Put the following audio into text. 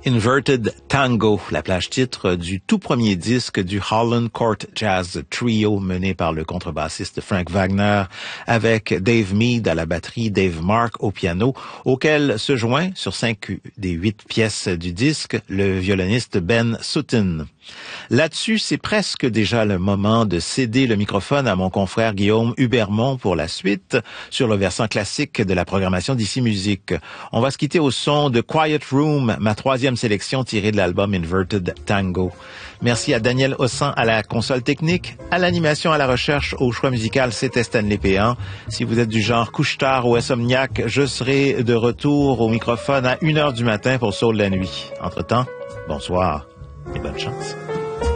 Inverted Tango, la plage titre du tout premier disque du Holland Court Jazz Trio mené par le contrebassiste Frank Wagner avec Dave Mead à la batterie, Dave Mark au piano, auquel se joint sur 5 des 8 pièces du disque le violoniste Ben Sutton. Là-dessus, c'est presque déjà le moment de céder le microphone à mon confrère Guillaume Hubermont pour la suite sur le versant classique de la programmation d'Ici Musique. On va se quitter au son de Quiet Room, ma 3e sélection tirée de l'album Inverted Tango. Merci à Daniel Hossan à la console technique, à l'animation, à la recherche, au choix musical, c'était Stanley Péan. Si vous êtes du genre couche-tard ou insomniaque, je serai de retour au microphone à 1h du matin pour Soul de la nuit. Entre-temps, bonsoir et bonne chance.